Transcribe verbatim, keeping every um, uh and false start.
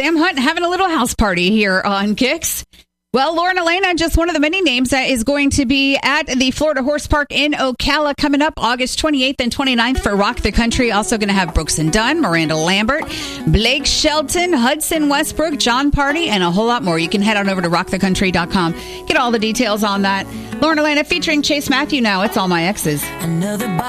Sam Hunt having a little house party here on Kicks. Well, Lauren Elena, just one of the many names that is going to be at the Florida Horse Park in Ocala coming up August twenty-eighth and twenty-ninth for Rock the Country. Also going to have Brooks and Dunn, Miranda Lambert, Blake Shelton, Hudson Westbrook, John Party, and a whole lot more. You can head on over to rock the country dot com. Get all the details on that. Lauren Elena featuring Chase Matthew now. It's All My Exes. Another